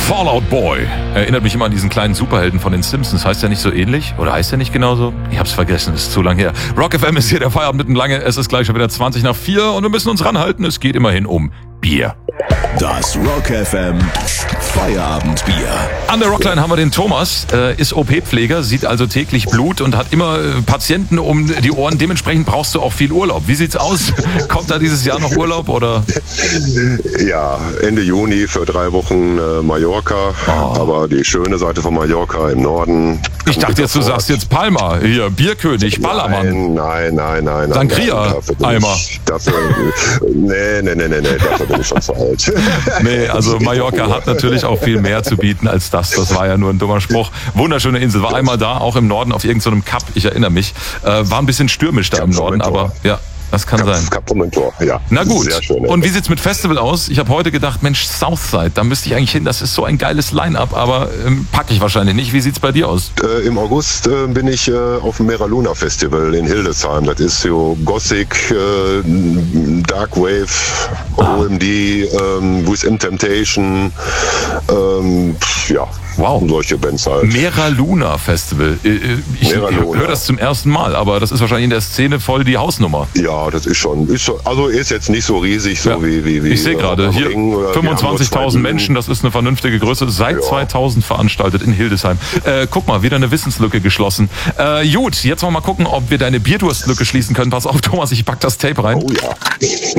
Fallout Boy. Erinnert mich immer an diesen kleinen Superhelden von den Simpsons. Heißt der nicht so ähnlich? Oder heißt der nicht genauso? Ich hab's vergessen, ist zu lang her. Rock FM ist hier, der Feierabend mitten lange. Es ist gleich schon wieder 20:04 und wir müssen uns ranhalten. Es geht immerhin um Bier. Das Rock FM Feierabendbier. An der Rockline haben wir den Thomas, ist OP-Pfleger, sieht also täglich Blut und hat immer Patienten um die Ohren. Dementsprechend brauchst du auch viel Urlaub. Wie sieht's aus? Kommt da dieses Jahr noch Urlaub oder? Ja, Ende Juni für 3 Wochen Mallorca. Aber die schöne Seite von Mallorca im Norden. Ich dachte jetzt, du sagst jetzt Palma, hier, Bierkönig, Ballermann. Nein. Sangria, Eimer. Nee, dafür bin ich schon zu alt. Nee, also Mallorca hat natürlich auch viel mehr zu bieten als das. Das war ja nur ein dummer Spruch. Wunderschöne Insel. War einmal da, auch im Norden auf irgendeinem Kap. Ich erinnere mich. War ein bisschen stürmisch da im Norden, aber ja. Das kann sein. Kap Formentor, ja. Na gut. Sehr schön, und wie sieht's mit Festival aus? Ich habe heute gedacht, Mensch, Southside, da müsste ich eigentlich hin. Das ist so ein geiles Line-Up, aber packe ich wahrscheinlich nicht. Wie sieht's bei dir aus? Im August bin ich auf dem Mera Luna Festival in Hildesheim. Das ist so Gothic, Dark Wave, OMD, With Temptation, ja. Wow. Solche Bands halt. Mera Luna Festival. Ich höre das zum ersten Mal, aber das ist wahrscheinlich in der Szene voll die Hausnummer. Ja, das ist schon. Also ist jetzt nicht so riesig, so wie ich sehe gerade, hier 25.000 Menschen, das ist eine vernünftige Größe. Seit 2000 veranstaltet in Hildesheim. Guck mal, wieder eine Wissenslücke geschlossen. Gut, jetzt wollen wir mal gucken, ob wir deine Bierdurstlücke schließen können. Pass auf, Thomas, ich pack das Tape rein. Oh ja.